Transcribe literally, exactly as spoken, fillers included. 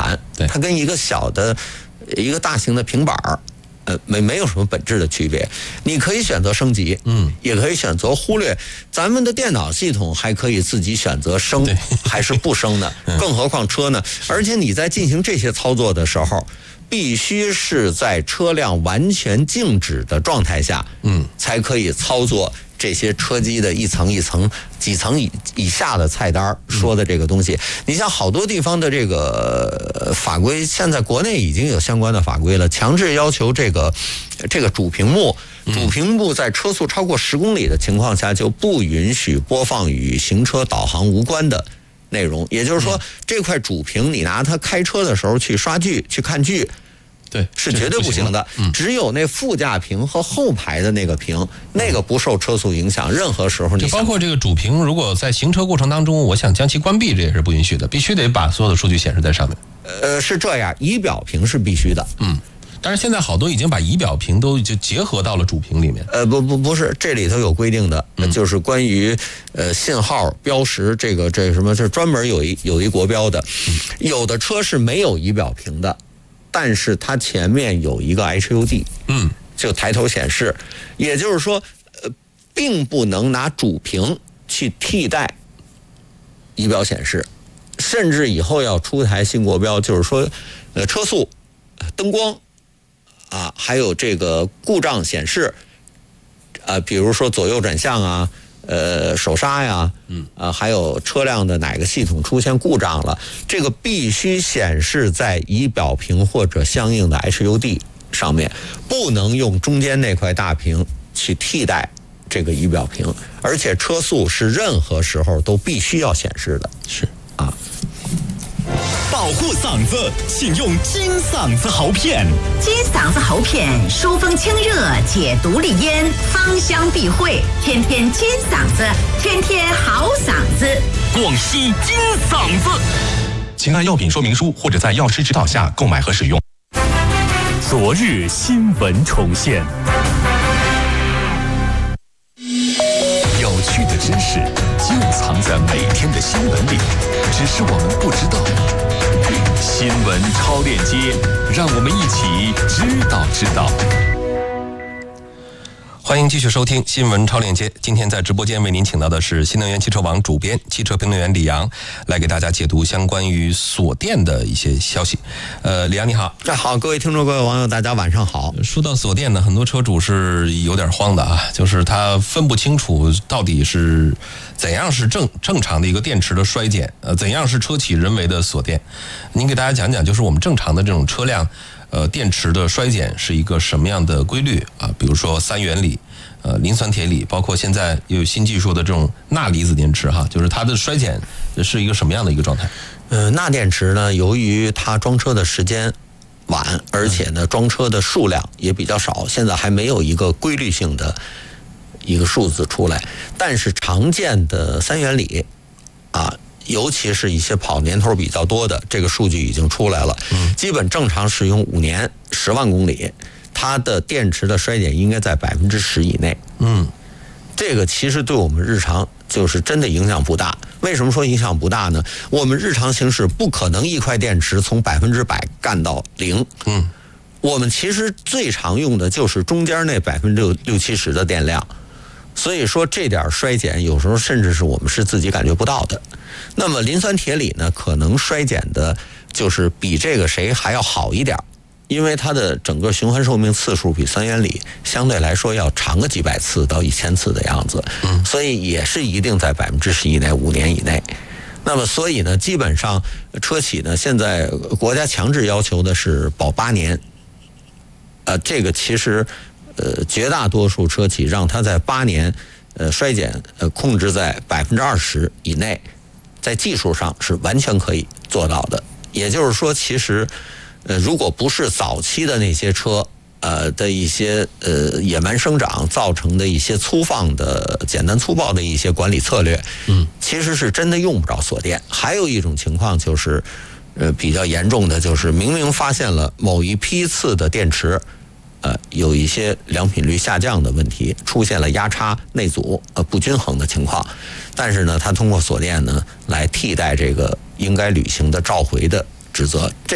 板，它跟一个小的一个大型的平板儿。呃，没没有什么本质的区别，你可以选择升级，嗯，也可以选择忽略。咱们的电脑系统还可以自己选择升还是不升呢？更何况车呢？而且你在进行这些操作的时候，必须是在车辆完全静止的状态下，嗯，才可以操作这些车机的一层一层、几层以以下的菜单说的这个东西。嗯、你像好多地方的这个法规，现在国内已经有相关的法规了，强制要求这个这个主屏幕，主屏幕在车速超过十公里的情况下，就不允许播放与行车导航无关的内容。也就是说，这块主屏你拿它开车的时候去刷剧、去看剧。 对， 是绝对不行的。嗯、只有那副驾屏和后排的那个屏，那个不受车速影响。任何时候你就包括这个主屏，如果在行车过程当中，我想将其关闭，这也是不允许的，必须得把所有的数据显示在上面。 呃，是这样，仪表屏是必须的。 嗯，但是现在好多已经把仪表屏都就结合到了主屏里面。 呃，不不不是，这里头有规定的，嗯、就是关于呃信号标识这个这什么，这专门有一有一国标的。嗯、有的车是没有仪表屏的。但是它前面有一个 H U D， 嗯，就抬头显示，也就是说，呃，并不能拿主屏去替代仪表显示，甚至以后要出台新国标，就是说，呃，车速、灯光啊，还有这个故障显示，啊，比如说左右转向啊。呃，手刹呀，嗯，啊，还有车辆的哪个系统出现故障了，这个必须显示在仪表屏或者相应的 H U D 上面，不能用中间那块大屏去替代这个仪表屏，而且车速是任何时候都必须要显示的， 是啊。 保护嗓子，请用金嗓子喉片。 金嗓子喉片，疏风清热，解毒利咽，芳香避秽，天天金嗓子，天天好嗓子。 广西金嗓子，请按药品说明书或者在药师指导下购买和使用。昨日新闻重现。有趣的知识就藏在每天的新闻里，只是我们不知道。新闻超链接，让我们一起知道知道。 欢迎继续收听新闻超链接。今天在直播间为您请到的是新能源汽车网主编、汽车评论员李阳，来给大家解读相关于锁电的一些消息。呃，李阳你好。 好，各位听众、各位网友，大家晚上好。 说到锁电呢，很多车主是有点慌的啊，就是他分不清楚到底是怎样是正正常的一个电池的衰减，呃，怎样是车企人为的锁电。您给大家讲讲，就是我们正常的这种车辆。呃，电池的衰减是一个什么样的规律啊？比如说三元锂、呃磷酸铁锂，包括现在有新技术的这种钠离子电池哈，就是它的衰减是一个什么样的一个状态？ 呃，钠电池呢，由于它装车的时间晚，而且呢装车的数量也比较少，现在还没有一个规律性的一个数字出来。但是常见的三元锂啊。尤其是一些跑年头比较多的，这个数据已经出来了。嗯，基本正常使用五年，十万公里，它的电池的衰减应该在百分之十以内。嗯，这个其实对我们日常就是真的影响不大。为什么说影响不大呢？我们日常行驶不可能一块电池从百分之百干到零。嗯，我们其实最常用的就是中间那百分之六六七十的电量。所以说这点衰减有时候甚至是我们是自己感觉不到的。那么磷酸铁锂呢，可能衰减的就是比这个谁还要好一点，因为它的整个循环寿命次数比三元锂相对来说要长个几百次到一千次的样子，所以也是一定在百分之十以内，五年以内。那么所以呢，基本上车企呢现在国家强制要求的是保八年，呃，这个其实。呃，绝大多数车企让它在八年，呃，衰减呃控制在百分之二十以内，在技术上是完全可以做到的。也就是说，其实，呃，如果不是早期的那些车，呃的一些呃野蛮生长造成的一些粗放的、简单粗暴的一些管理策略，嗯，其实是真的用不着锁电。还有一种情况就是，呃，比较严重的就是明明发现了某一批次的电池。呃，有一些良品率下降的问题，出现了压差、内阻、呃不均衡的情况，但是呢，它通过锁电呢来替代这个应该履行的召回的职责。这